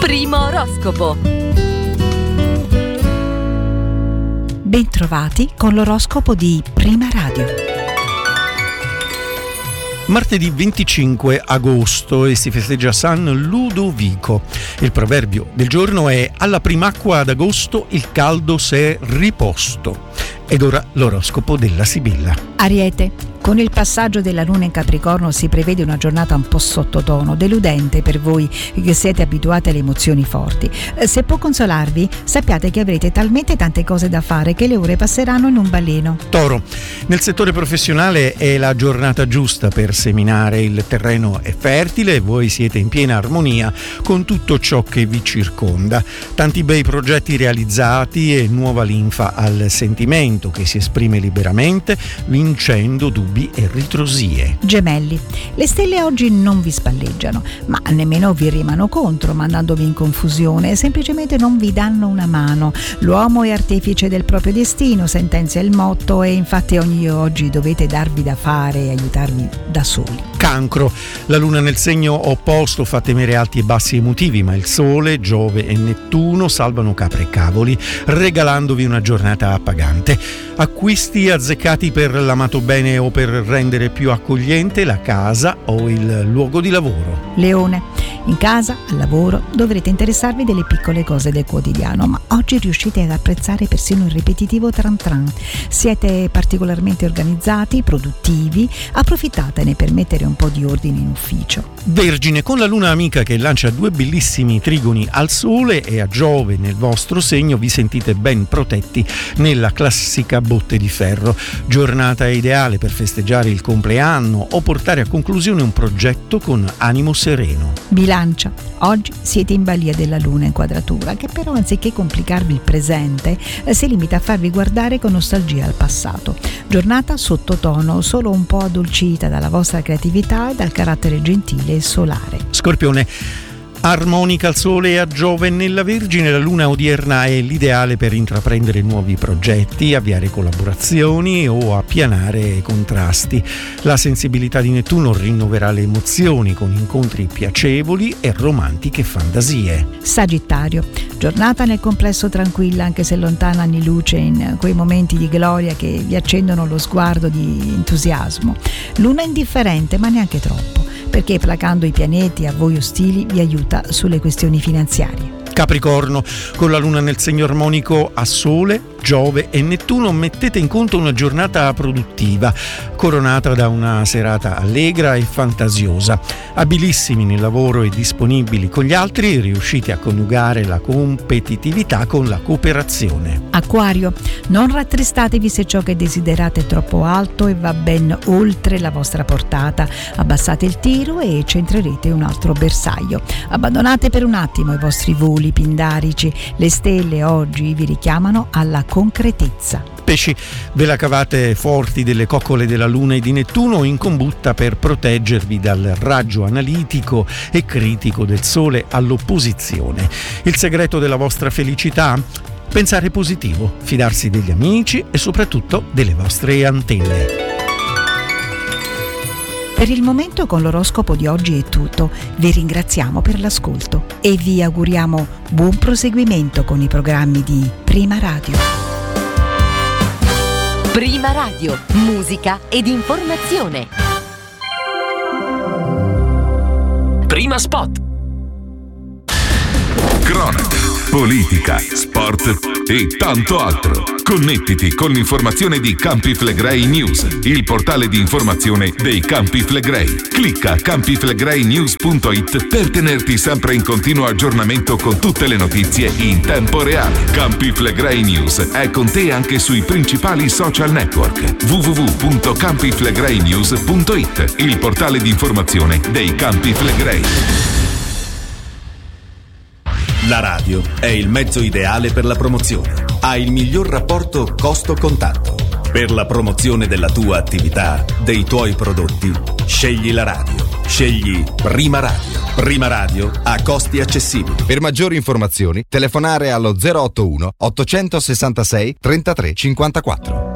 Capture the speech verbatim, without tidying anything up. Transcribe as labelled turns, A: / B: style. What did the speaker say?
A: Primo oroscopo.
B: Bentrovati con l'oroscopo di Prima Radio.
C: Martedì venticinque agosto e si festeggia San Ludovico. Il proverbio del giorno è: alla prim'acqua d'agosto il caldo s'è riposto. Ed ora l'oroscopo della Sibilla.
B: Ariete, con il passaggio della luna in Capricorno si prevede una giornata un po' sottotono, deludente per voi che siete abituati alle emozioni forti. Se può consolarvi, sappiate che avrete talmente tante cose da fare che le ore passeranno in un baleno.
C: Toro, nel settore professionale è la giornata giusta per seminare, il terreno è fertile e voi siete in piena armonia con tutto ciò che vi circonda. Tanti bei progetti realizzati e nuova linfa al sentimento che si esprime liberamente, vincendo dubbi e ritrosie.
B: Gemelli, le stelle oggi non vi spalleggiano, ma nemmeno vi rimano contro, mandandovi in confusione, semplicemente non vi danno una mano. L'uomo è artefice del proprio destino, sentenzia il motto, e infatti ogni oggi dovete darvi da fare e aiutarvi da soli.
C: Cancro, la luna nel segno opposto fa temere alti e bassi emotivi, ma il sole, Giove e Nettuno salvano capre e cavoli, regalandovi una giornata appagante. Acquisti azzeccati per l'amato bene o per rendere più accogliente la casa o il luogo di lavoro.
B: Leone, in casa, al lavoro, dovrete interessarvi delle piccole cose del quotidiano, ma oggi riuscite ad apprezzare persino il ripetitivo tran tran. Siete particolarmente organizzati, produttivi, approfittatene per mettere un po' di ordine in ufficio.
C: Vergine, con la luna amica che lancia due bellissimi trigoni al sole e a Giove nel vostro segno, vi sentite ben protetti nella classica botte di ferro. Giornata ideale per festeggiare il compleanno o portare a conclusione un progetto con animo sereno.
B: Bilancia, oggi siete in balia della luna in quadratura, che però anziché complicarvi il presente si limita a farvi guardare con nostalgia al passato. Giornata sottotono, solo un po' addolcita dalla vostra creatività e dal carattere gentile e solare.
C: Scorpione, armonica al sole e a Giove nella Vergine, la luna odierna è l'ideale per intraprendere nuovi progetti, avviare collaborazioni o appianare contrasti. La sensibilità di Nettuno rinnoverà le emozioni con incontri piacevoli e romantiche fantasie.
B: Sagittario, giornata nel complesso tranquilla, anche se lontana anni luce in quei momenti di gloria che vi accendono lo sguardo di entusiasmo. Luna indifferente, ma neanche troppo, perché placando i pianeti a voi ostili vi aiuta sulle questioni finanziarie.
C: Capricorno, con la luna nel segno armonico a Sole, Giove e Nettuno mettete in conto una giornata produttiva, coronata da una serata allegra e fantasiosa. Abilissimi nel lavoro e disponibili con gli altri, riuscite a coniugare la competitività con la cooperazione.
B: Acquario, non rattristatevi se ciò che desiderate è troppo alto e va ben oltre la vostra portata. Abbassate il tiro e centrerete un altro bersaglio. Abbandonate per un attimo i vostri voli pindarici. Le stelle oggi vi richiamano alla concretezza.
C: Pesci, ve la cavate forti delle coccole della luna e di Nettuno in combutta per proteggervi dal raggio analitico e critico del sole all'opposizione. Il segreto della vostra felicità? Pensare positivo, fidarsi degli amici e soprattutto delle vostre antenne.
B: Per il momento con l'oroscopo di oggi è tutto. Vi ringraziamo per l'ascolto e vi auguriamo buon proseguimento con i programmi di Prima Radio.
A: Prima Radio, musica ed informazione.
D: Prima Spot. Cronaca, politica, sport e tanto altro. Connettiti con l'informazione di Campi Flegrei News, il portale di informazione dei Campi Flegrei. Clicca campi flegrei news punto it per tenerti sempre in continuo aggiornamento con tutte le notizie in tempo reale. Campi Flegrei News è con te anche sui principali social network. w w w punto campi flegrei news punto it, il portale di informazione dei Campi Flegrei.
E: La radio è il mezzo ideale per la promozione. Ha il miglior rapporto costo-contatto. Per la promozione della tua attività, dei tuoi prodotti, scegli la radio. Scegli Prima Radio. Prima Radio a costi accessibili.
F: Per maggiori informazioni, telefonare allo zero otto uno ottocentosessantasei trentatré cinquantaquattro.